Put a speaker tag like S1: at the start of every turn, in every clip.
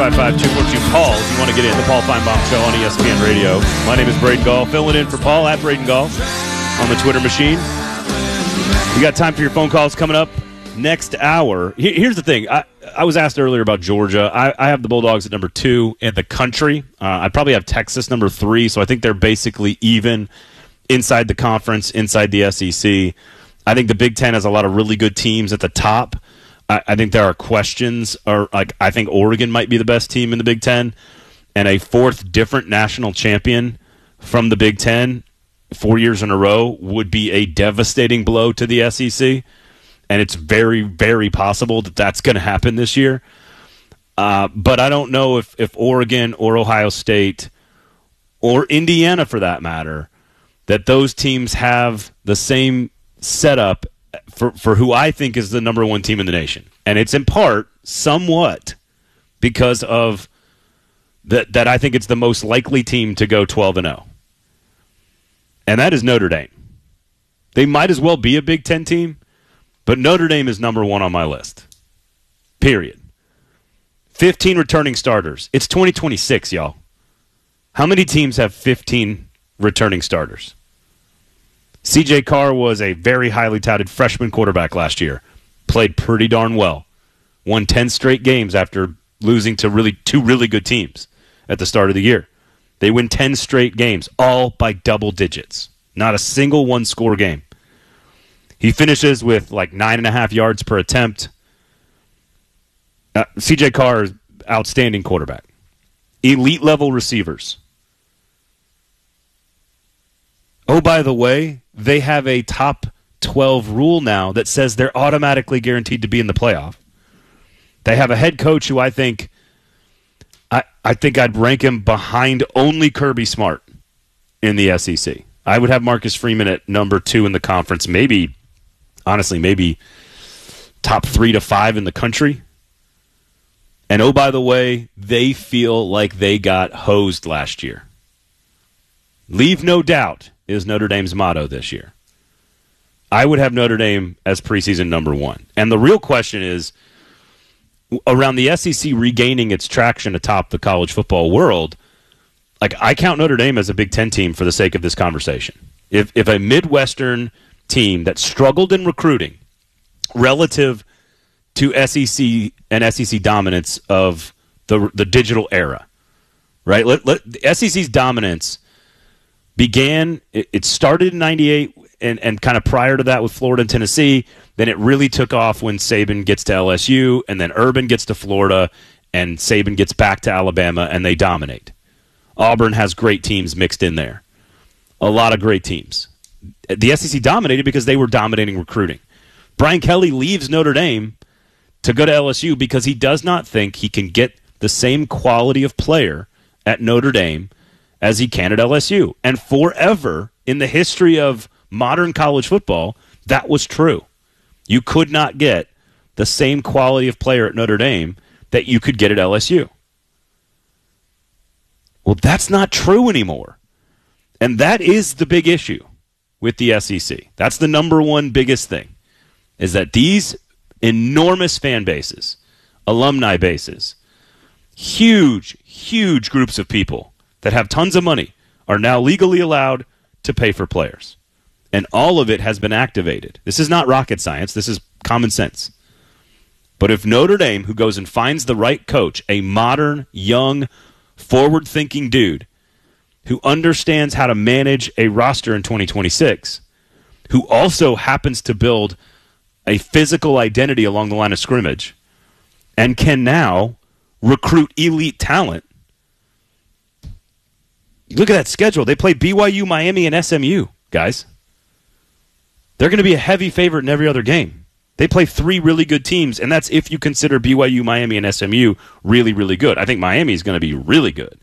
S1: 855-242-PAUL if you want to get in. The Paul Feinbaum Show on ESPN Radio. My name is Braden Gall, filling in for Paul at Braden Gall on the Twitter machine. We got time for your phone calls coming up next hour. Here's the thing. I was asked earlier about Georgia. I have the Bulldogs at number 2 in the country. I probably have Texas number 3, so I think they're basically even inside the conference, inside the SEC. I think the Big Ten has a lot of really good teams at the top. I think there are questions. I think Oregon might be the best team in the Big Ten, and a fourth different national champion from the Big Ten 4 years in a row would be a devastating blow to the SEC, and it's very, very possible that that's going to happen this year. But I don't know if Oregon or Ohio State or Indiana, for that matter, that those teams have the same setup for who I think is the number 1 team in the nation. And it's in part, somewhat, because of that I think it's the most likely team to go 12-0. And that is Notre Dame. They might as well be a Big Ten team, but Notre Dame is number 1 on my list. Period. 15 returning starters. It's 2026, y'all. How many teams have 15 returning starters? C.J. Carr was a very highly touted freshman quarterback last year. Played pretty darn well. Won 10 straight games after losing to two really good teams at the start of the year. They win 10 straight games, all by double digits. Not a single one-score game. He finishes with 9.5 yards per attempt. C.J. Carr is outstanding quarterback. Elite-level receivers. Oh, by the way, they have a top 12 rule now that says they're automatically guaranteed to be in the playoff. They have a head coach who I think I'd rank him behind only Kirby Smart in the SEC. I would have Marcus Freeman at number 2 in the conference, maybe top 3 to 5 in the country. And oh, by the way, they feel like they got hosed last year. Leave no doubt is Notre Dame's motto this year. I would have Notre Dame as preseason number 1. And the real question is, around the SEC regaining its traction atop the college football world, I count Notre Dame as a Big Ten team for the sake of this conversation. If a Midwestern team that struggled in recruiting relative to SEC and SEC dominance of the digital era, right? The SEC's dominance began, it started in 98 and kind of prior to that with Florida and Tennessee. Then it really took off when Saban gets to LSU, and then Urban gets to Florida, and Saban gets back to Alabama, and they dominate. Auburn has great teams mixed in there. A lot of great teams. The SEC dominated because they were dominating recruiting. Brian Kelly leaves Notre Dame to go to LSU because he does not think he can get the same quality of player at Notre Dame as he can at LSU. And forever in the history of modern college football, that was true. You could not get the same quality of player at Notre Dame that you could get at LSU. Well, that's not true anymore. And that is the big issue with the SEC. That's the number 1 biggest thing, is that these enormous fan bases, alumni bases, huge, huge groups of people that have tons of money are now legally allowed to pay for players. And all of it has been activated. This is not rocket science. This is common sense. But if Notre Dame, who goes and finds the right coach, a modern, young, forward-thinking dude who understands how to manage a roster in 2026, who also happens to build a physical identity along the line of scrimmage and can now recruit elite talent. Look at that schedule. They play BYU, Miami, and SMU, guys. They're going to be a heavy favorite in every other game. They play 3 really good teams, and that's if you consider BYU, Miami, and SMU really, really good. I think Miami is going to be really good.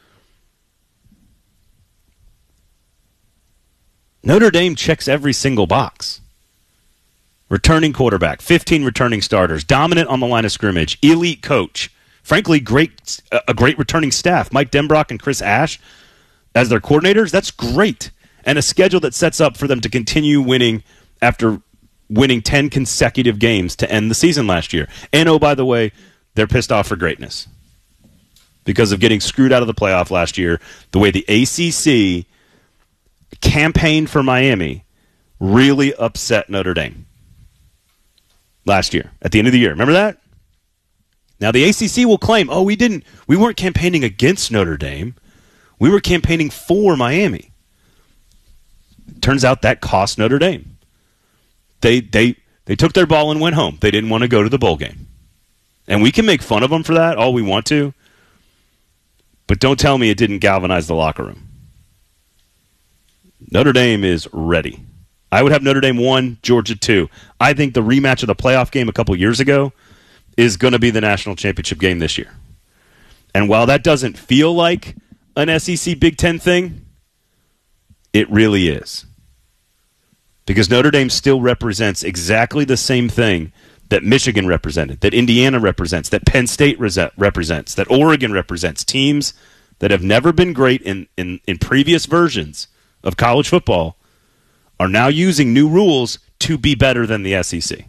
S1: Notre Dame checks every single box. Returning quarterback, 15 returning starters, dominant on the line of scrimmage, elite coach, frankly, a great returning staff. Mike Denbrock and Chris Ash as their coordinators, that's great. And a schedule that sets up for them to continue winning after winning 10 consecutive games to end the season last year. And, oh, by the way, they're pissed off for greatness. because of getting screwed out of the playoff last year, the way the ACC campaigned for Miami really upset Notre Dame last year at the end of the year. Remember that? Now the ACC will claim, we weren't campaigning against Notre Dame. We were campaigning for Miami. Turns out that cost Notre Dame. They took their ball and went home. They didn't want to go to the bowl game. And we can make fun of them for that all we want to, but don't tell me it didn't galvanize the locker room. Notre Dame is ready. I would have Notre Dame 1, Georgia 2. I think the rematch of the playoff game a couple years ago is going to be the national championship game this year. And while that doesn't feel like an SEC Big Ten thing, it really is. Because Notre Dame still represents exactly the same thing that Michigan represented, that Indiana represents, that Penn State represents, that Oregon represents. Teams that have never been great in previous versions of college football are now using new rules to be better than the SEC.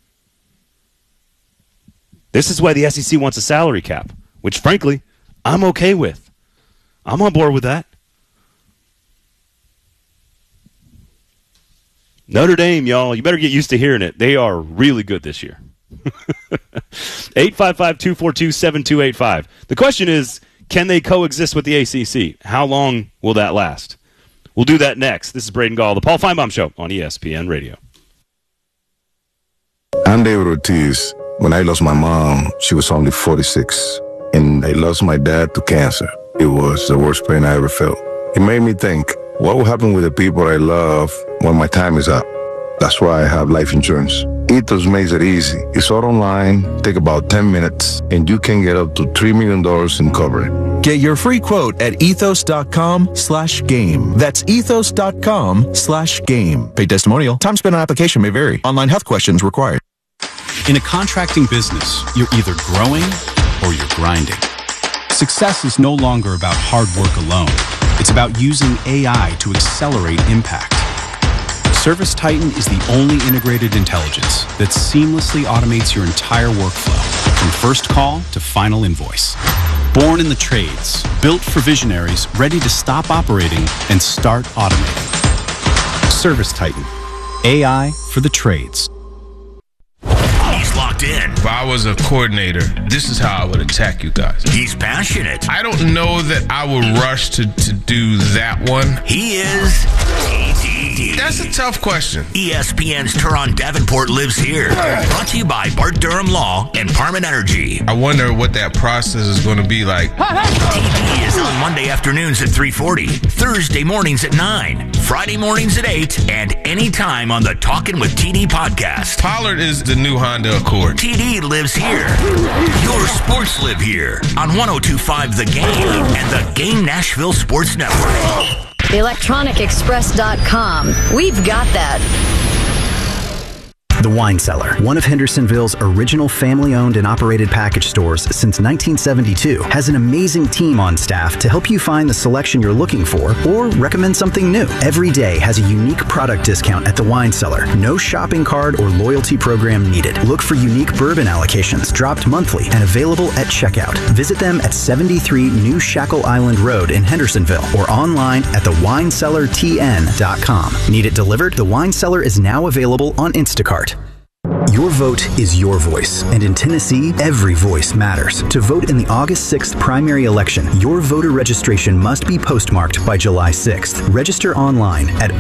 S1: This is why the SEC wants a salary cap, which, frankly, I'm okay with. I'm on board with that. Notre Dame, y'all, you better get used to hearing it. They are really good this year. 855-242-7285. The question is, can they coexist with the ACC? How long will that last? We'll do that next. This is Braden Gall, the Paul Feinbaum Show on ESPN Radio.
S2: I'm David Ortiz. When I lost my mom, she was only 46, and I lost my dad to cancer. It was the worst pain I ever felt. It made me think, what will happen with the people I love when my time is up? That's why I have life insurance. Ethos makes it easy. It's all online, take about 10 minutes, and you can get up to $3 million in coverage.
S3: Get your free quote at ethos.com/game. That's ethos.com/game. Paid testimonial. Time spent on application may vary. Online health questions required.
S4: In a contracting business, you're either growing or you're grinding. Success is no longer about hard work alone. It's about using AI to accelerate impact. ServiceTitan is the only integrated intelligence that seamlessly automates your entire workflow, from first call to final invoice. Born in the trades, built for visionaries ready to stop operating and start automating. ServiceTitan, AI for the trades.
S5: He's locked in.
S6: If I was a coordinator, this is how I would attack you guys.
S5: He's passionate.
S6: I don't know that I would rush to do that one.
S5: He is TDD.
S6: That's a tough question.
S5: ESPN's Teron Davenport lives here. Brought to you by Bart Durham Law and Parman Energy.
S6: I wonder what that process is going to be like.
S5: TD is on Monday afternoons at 3:40, Thursday mornings at 9, Friday mornings at 8, and anytime on the Talkin' with TD podcast.
S6: Pollard is the new Honda Accord.
S5: TD lives here. Your sports live here on 102.5 The Game and the Game Nashville Sports Network.
S7: ElectronicExpress.com. We've got that.
S8: The Wine Cellar, one of Hendersonville's original family-owned and operated package stores since 1972, has an amazing team on staff to help you find the selection you're looking for or recommend something new. Every day has a unique product discount at The Wine Cellar. No shopping card or loyalty program needed. Look for unique bourbon allocations dropped monthly and available at checkout. Visit them at 73 New Shackle Island Road in Hendersonville or online at thewinecellartn.com. Need it delivered? The Wine Cellar is now available on Instacart. Your vote is your voice, and in Tennessee, every voice matters. To vote in the August 6th primary election, your voter registration must be postmarked by July 6th. Register online at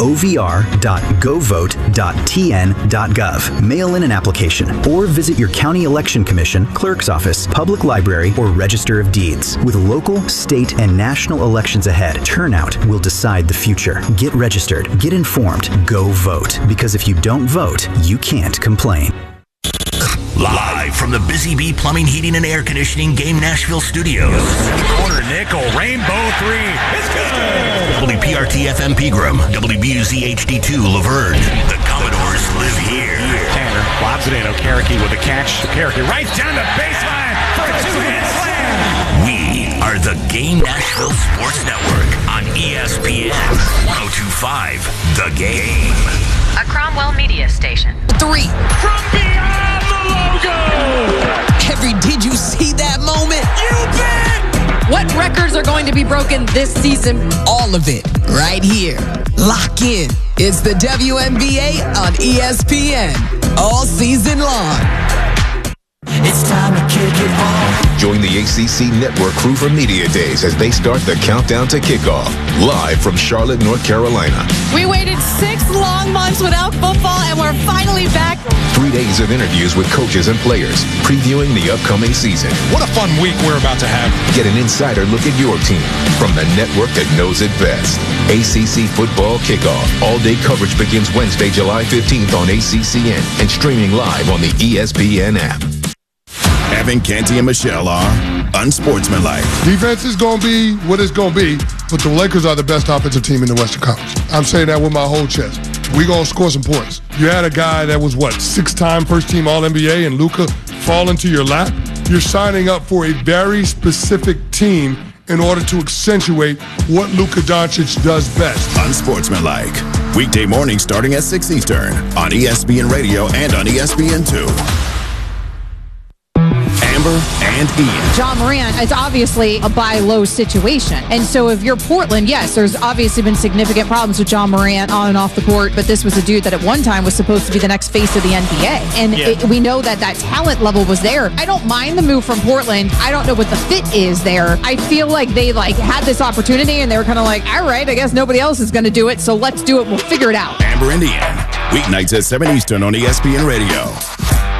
S8: ovr.govote.tn.gov. Mail in an application, or visit your county election commission, clerk's office, public library, or register of deeds. With local, state, and national elections ahead, turnout will decide the future. Get registered, get informed, go vote. Because if you don't vote, you can't complain.
S5: Live from the Busy Bee Plumbing, Heating, and Air Conditioning Game Nashville Studios.
S9: Corner nickel, rainbow three. It's good.
S5: WPRT-FM Pegram, WBUZ HD2 Laverne. The Commodores live here.
S9: Tanner lobs it in. Okereke with a catch. Okereke right down the baseline for a two-hand slam.
S5: We are the Game Nashville Sports Network on ESPN 102.5 The Game.
S10: A Cromwell media station.
S11: 3
S9: from beyond the logo.
S11: Did you see that moment?
S9: You bet.
S11: What records are going to be broken this season?
S12: All of it, right here. Lock in. It's the WNBA on ESPN. All season long.
S13: It's time to kick it off.
S14: Join the ACC Network crew for Media Days as they start the countdown to kickoff. Live from Charlotte, North Carolina.
S11: We waited 6 long months without football, and we're finally back.
S14: 3 days of interviews with coaches and players, previewing the upcoming season.
S9: What a fun week we're about to have.
S14: Get an insider look at your team from the network that knows it best. ACC Football Kickoff. All-day coverage begins Wednesday, July 15th on ACCN and streaming live on the ESPN app.
S15: Evan, Canty, and Michelle are unsportsmanlike.
S16: Defense is going to be what it's going to be, but the Lakers are the best offensive team in the Western Conference. I'm saying that with my whole chest. We're going to score some points. You had a guy that was, 6-time first-team All-NBA, and Luka fall into your lap? You're signing up for a very specific team in order to accentuate what Luka Doncic does best.
S15: Unsportsmanlike. Weekday mornings starting at 6 Eastern on ESPN Radio and on ESPN2. Amber and Ian.
S11: Ja Morant, it's obviously a buy low situation. And so if you're Portland, yes, there's obviously been significant problems with Ja Morant on and off the court, but this was a dude that at one time was supposed to be the next face of the NBA. And we know that talent level was there. I don't mind the move from Portland. I don't know what the fit is there. I feel like they had this opportunity and they were kind of like, all right, I guess nobody else is going to do it, so let's do it. We'll figure it out.
S15: Amber and Ian. Weeknights at 7 Eastern on ESPN Radio.